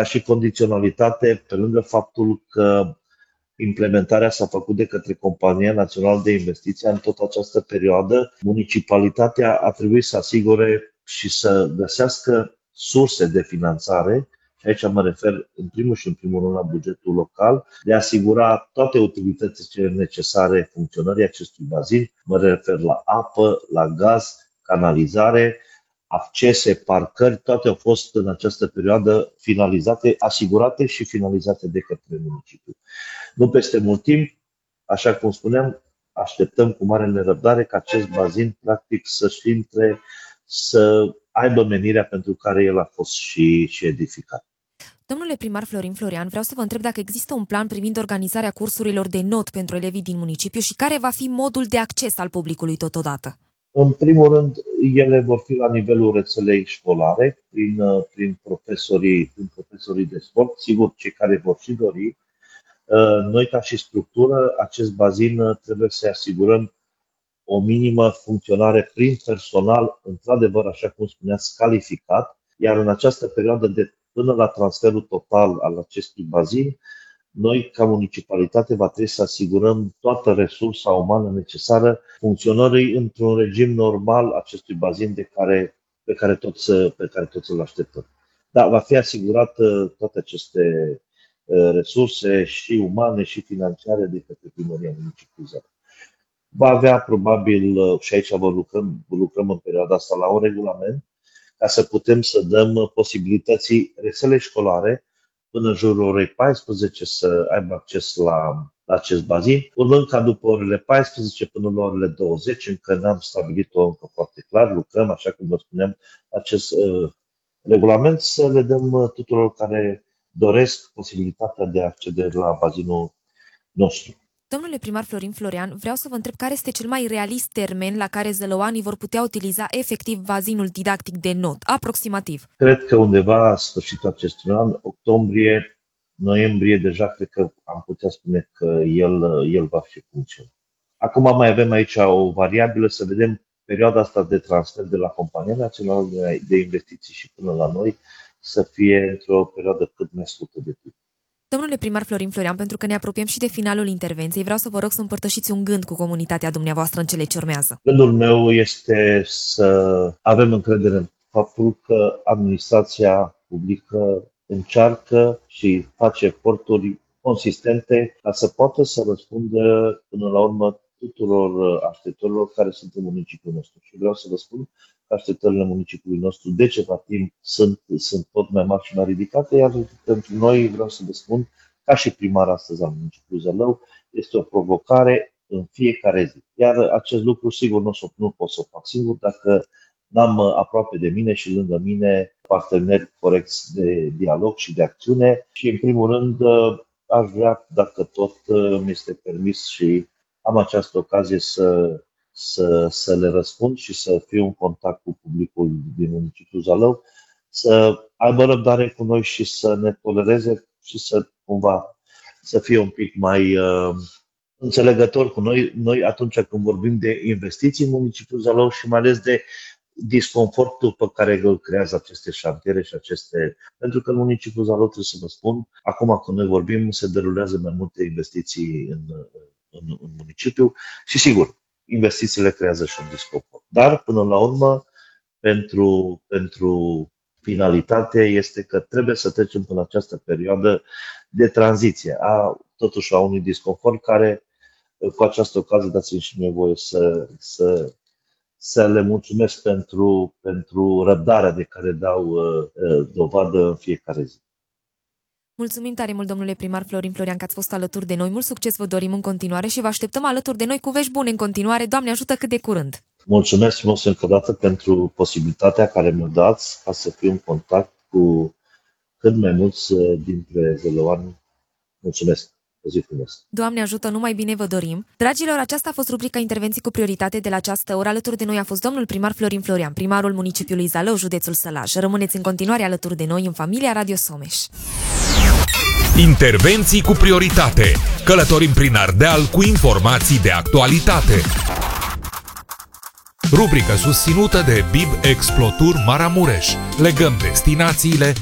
ca și condiționalitate, pe lângă faptul că implementarea s-a făcut de către Compania Națională de Investiții în tot această perioadă, municipalitatea a trebuit să asigure și să găsească surse de finanțare, și aici mă refer în primul și în primul rând la bugetul local, de a asigura toate utilitățile necesare funcționării acestui bazin. Mă refer la apă, la gaz, canalizare, accese, parcări, toate au fost în această perioadă finalizate, asigurate și finalizate de către municipiu. Nu peste mult timp, așa cum spuneam, așteptăm cu mare nerăbdare ca acest bazin practic să-și intre, să aibă menirea pentru care el a fost și edificat. Domnule primar Florin Florian, vreau să vă întreb dacă există un plan privind organizarea cursurilor de not pentru elevii din municipiu și care va fi modul de acces al publicului totodată. În primul rând, ele vor fi la nivelul rețelei școlare, prin profesorii de sport, sigur, cei care vor și dori. Noi, ca și structură, acest bazin trebuie să asigurăm o minimă funcționare prin personal, într-adevăr, așa cum spuneați, calificat, iar în această perioadă până la transferul total al acestui bazin, noi, ca municipalitate, va trebui să asigurăm toată resursa umană necesară funcționării într-un regim normal acestui bazin pe care toți îl așteptăm. Da, va fi asigurat toate aceste resurse și umane și financiare de către Primăria Municipiului Zalău. Va avea probabil, și aici lucrăm în perioada asta la un regulament, ca să putem să dăm posibilității rețelei școlare până în jurul orei 14 să aibă acces la acest bazin, urmând ca după orele 14 până la orele 20, încă n-am stabilit-o încă foarte clar, lucrăm, așa cum vă spuneam, acest regulament, să le dăm tuturor care doresc posibilitatea de a accede la bazinul nostru. Domnule primar Florin Florian, vreau să vă întreb care este cel mai realist termen la care zălăoanii vor putea utiliza efectiv bazinul didactic de not, aproximativ? Cred că undeva la sfârșitul acestui an, octombrie, noiembrie, deja cred că am putea spune că el va fi funcțional. Acum mai avem aici o variabilă, să vedem perioada asta de transfer de la Compania Națională de Investiții și până la noi să fie într-o perioadă cât mai scurtă de timp. Domnule primar Florin Florian, pentru că ne apropiem și de finalul intervenției, vreau să vă rog să împărtășiți un gând cu comunitatea dumneavoastră în cele ce urmează. Gândul meu este să avem încredere în faptul că administrația publică încearcă și face eforturi consistente ca să poată să răspundă până la urmă tuturor așteptărilor care sunt în municipiul nostru. Și vreau să vă spun că așteptările municipiului nostru de ceva timp sunt tot mai mari și mai ridicate, iar pentru noi, vreau să vă spun, ca și primar astăzi al municipiului Zalău, este o provocare în fiecare zi. Iar acest lucru, sigur, nu pot să o fac singur dacă n-am aproape de mine și lângă mine parteneri corecți de dialog și de acțiune. Și, în primul rând, aș vrea, dacă tot mi este permis și am această ocazie să le răspund și să fiu în contact cu publicul din municipiul Zalău, să aibă răbdare cu noi și să ne tolereze și să cumva să fie un pic mai înțelegători cu noi atunci când vorbim de investiții în municipiul Zalău și mai ales de disconfortul pe care îl creează aceste șantiere și aceste... Pentru că în municipiul Zalău, trebuie să vă spun, acum când noi vorbim, se derulează mai multe investiții în municipiu și, sigur, investițiile creează și un disconfort. Dar, până la urmă, pentru finalitate este că trebuie să trecem până această perioadă de tranziție, totuși a unui disconfort care, cu această ocazie, dați-mi și mie voie să le mulțumesc pentru răbdarea de care dau dovadă în fiecare zi. Mulțumim tare mult, domnule primar Florin Florian, că ați fost alături de noi. Mult succes vă dorim în continuare și vă așteptăm alături de noi cu vești bune în continuare. Doamne ajută cât de curând! Mulțumesc frumos încă o dată pentru posibilitatea care mi-o dați ca să fiu în contact cu cât mai mulți dintre zălăoani. Mulțumesc! O zi frumos! Doamne ajută, numai bine vă dorim! Dragilor, aceasta a fost rubrica Intervenții cu prioritate de la această oră. Alături de noi a fost domnul primar Florin Florian, primarul municipiului Zalău, județul Sălaj. Rămâneți în continuare alături de noi în familia Radio Someș. Intervenții cu prioritate. Călătorim prin Ardeal cu informații de actualitate. Rubrică susținută de BIB Explotur Maramureș. Legăm destinațiile